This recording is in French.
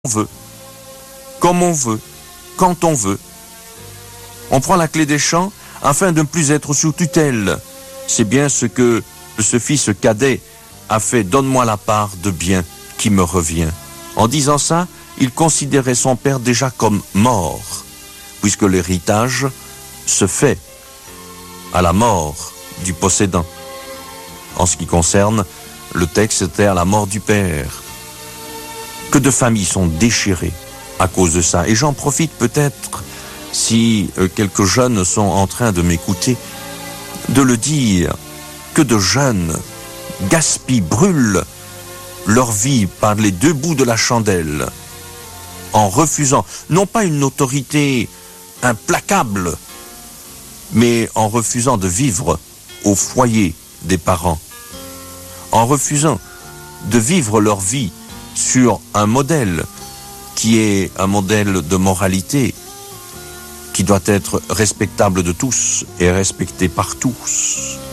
on veut, comme on veut, quand on veut. On prend la clé des champs afin de ne plus être sous tutelle. C'est bien ce que ce fils cadet a fait. Donne-moi la part de bien qui me revient. En disant ça, il considérait son père déjà comme mort, puisque l'héritage se fait à la mort du possédant. En ce qui concerne le texte, c'était à la mort du père. Que de familles sont déchirées à cause de ça. Et j'en profite peut-être, si quelques jeunes sont en train de m'écouter, de le dire, que de jeunes gaspillent, brûlent leur vie par les deux bouts de la chandelle, en refusant, non pas une autorité implacable, mais en refusant de vivre au foyer des parents, en refusant de vivre leur vie sur un modèle qui est un modèle de moralité qui doit être respectable de tous et respecté par tous.